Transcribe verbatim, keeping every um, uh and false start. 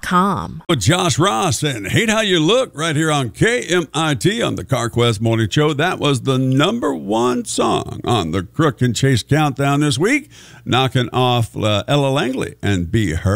com. With Josh Ross and Hate How You Look right here on K M I T on the CarQuest Morning Show. That was the number one song on the Crook and Chase Countdown this week, knocking off uh, Ella Langley and Be Her.